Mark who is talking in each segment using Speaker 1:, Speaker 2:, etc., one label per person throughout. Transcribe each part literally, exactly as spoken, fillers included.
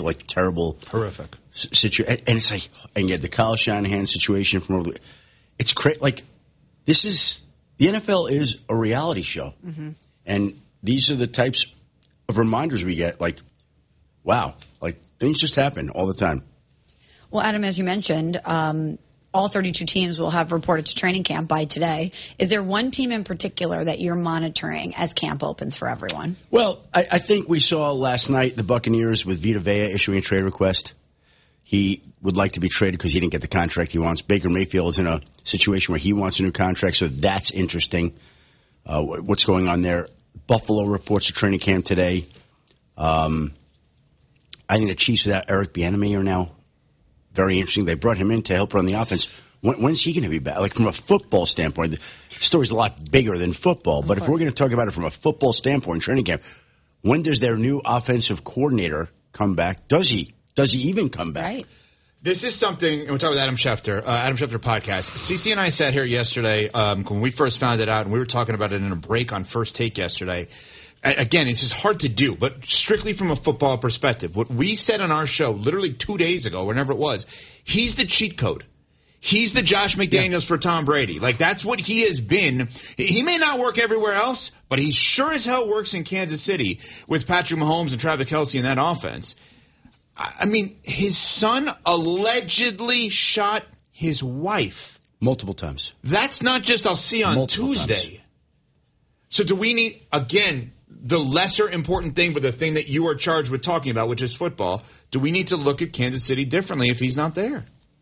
Speaker 1: like terrible,
Speaker 2: horrific
Speaker 1: situation. And it's like, and you had the Kyle Shanahan situation from over. It's crazy. Like this is the N F L is a reality show,
Speaker 3: mm-hmm.
Speaker 1: and these are the types of reminders we get. Like, wow, like things just happen all the time.
Speaker 3: Well, Adam, as you mentioned, um, all thirty-two teams will have reported to training camp by today. Is there one team in particular that you're monitoring as camp opens for everyone?
Speaker 1: Well, I, I think we saw last night the Buccaneers with Vita Vea issuing a trade request. He would like to be traded because he didn't get the contract he wants. Baker Mayfield is in a situation where he wants a new contract, so that's interesting. Uh, what's going on there? Buffalo reports to training camp today. Um, I think the Chiefs without Eric Bieniemy are now very interesting. They brought him in to help run the offense. When, when's he going to be back? Like from a football standpoint, the story's a lot bigger than football. But if we're going to talk about it from a football standpoint, training camp, when does their new offensive coordinator come back? Does he? Does he even come back?
Speaker 3: Right.
Speaker 2: This is something, and we're talking with Adam Schefter, uh, Adam Schefter podcast. Cece and I sat here yesterday um, when we first found it out, and we were talking about it in a break on First Take yesterday. Again, it's just hard to do, but strictly from a football perspective. What we said on our show literally two days ago, whenever it was, he's the cheat code. He's the Josh McDaniels yeah. for Tom Brady. Like, that's what he has been. He may not work everywhere else, but he sure as hell works in Kansas City with Patrick Mahomes and Travis Kelce in that offense. I mean, his son allegedly shot his wife.
Speaker 1: Multiple times.
Speaker 2: That's not just I'll see on Multiple Tuesday. Times. So do we need, again, the lesser important thing, but the thing that you are charged with talking about, which is football, do we need to look at Kansas City differently if he's not there?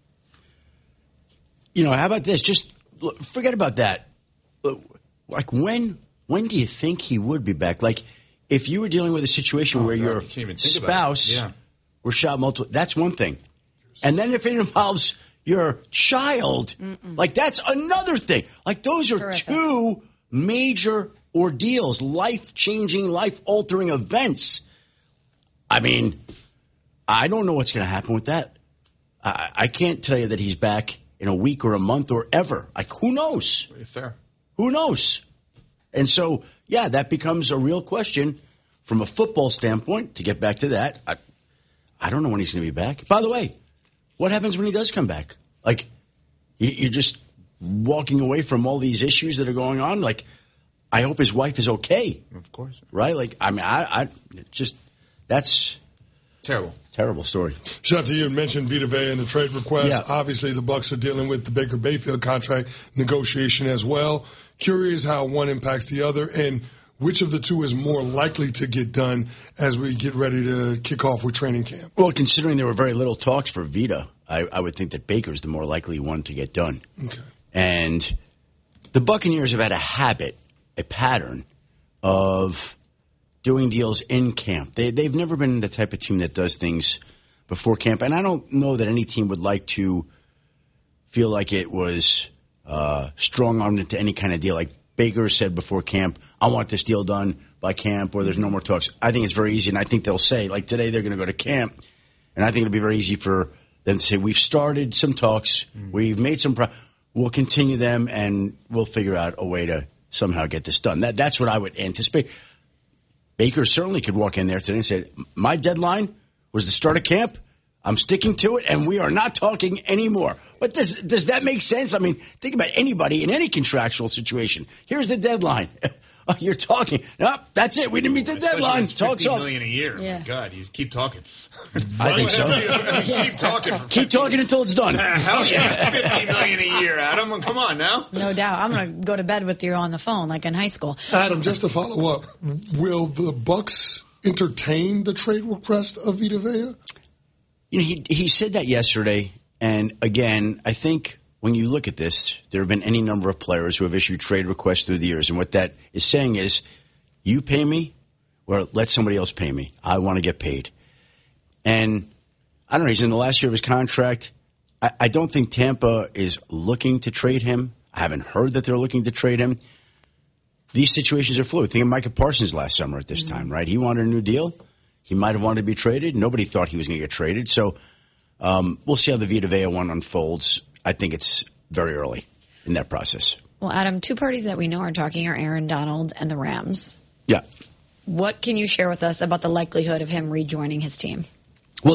Speaker 1: You know, how about this? Just forget about that. Like, when when do you think he would be back? Like, if you were dealing with a situation oh, where God, your you spouse yeah. were shot multiple, that's one thing. And then if it involves your child, Mm-mm. like, that's another thing. Like, those are Terrific. two major ordeals, life-changing, life-altering events. I mean, I don't know what's going to happen with that. I, I can't tell you that he's back in a week or a month or ever. Like, who knows?
Speaker 2: Fair.
Speaker 1: Who knows? And so, yeah, that becomes a real question from a football standpoint. To get back to that, I, I don't know when he's going to be back. By the way, what happens when he does come back? Like, you, you're just walking away from all these issues that are going on. Like, I hope his wife is okay.
Speaker 2: Of course.
Speaker 1: Right? Like, I mean, I, I just, that's
Speaker 2: terrible.
Speaker 1: Terrible story.
Speaker 4: Schefter, you had mentioned Vita Vea and the trade request. Yeah. Obviously, the Bucs are dealing with the Baker Mayfield contract negotiation as well. Curious how one impacts the other and which of the two is more likely to get done as we get ready to kick off with training camp.
Speaker 1: Well, considering there were very little talks for Vita, I, I would think that Baker's the more likely one to get done.
Speaker 4: Okay.
Speaker 1: And the Buccaneers have had a habit, a pattern of doing deals in camp. They, they've never been the type of team that does things before camp. And I don't know that any team would like to feel like it was uh, strong-armed into any kind of deal. Like Baker said before camp, I want this deal done by camp or there's no more talks. I think it's very easy, and I think they'll say, like today they're going to go to camp, and I think it'll be very easy for them to say, we've started some talks, mm. we've made some pro- we'll continue them, and we'll figure out a way to somehow get this done. That That's what I would anticipate. Baker certainly could walk in there today and say, my deadline was the start of camp. I'm sticking to it, and we are not talking anymore. But does, does that make sense? I mean, think about anybody in any contractual situation. Here's the deadline. Oh, you're talking. Nope, that's it. We didn't meet the
Speaker 2: Especially
Speaker 1: deadline. Talk's
Speaker 2: fifty million a year.
Speaker 3: Yeah.
Speaker 2: Oh, God, you keep talking.
Speaker 1: I think so.
Speaker 2: keep talking. For
Speaker 1: keep talking until it's done.
Speaker 2: Uh, hell yeah, fifty million a year, Adam. Come on now.
Speaker 3: No doubt. I'm going to go to bed with you on the phone like in high school.
Speaker 4: Adam, just to follow up, will the Bucs entertain the trade request of Vita Vea?
Speaker 1: You know, he he said that yesterday, and again, I think when you look at this, there have been any number of players who have issued trade requests through the years, and what that is saying is, you pay me, or let somebody else pay me. I want to get paid. And I don't know, he's in the last year of his contract. I, I don't think Tampa is looking to trade him. I haven't heard that they're looking to trade him. These situations are fluid. Think of Micah Parsons last summer at this mm-hmm. time, right? He wanted a new deal. He might have wanted to be traded. Nobody thought he was going to get traded. So um, we'll see how the Vita Vea one unfolds. I think it's very early in that process.
Speaker 3: Well, Adam, two parties that we know are talking are Aaron Donald and the Rams.
Speaker 1: Yeah.
Speaker 3: What can you share with us about the likelihood of him rejoining his team?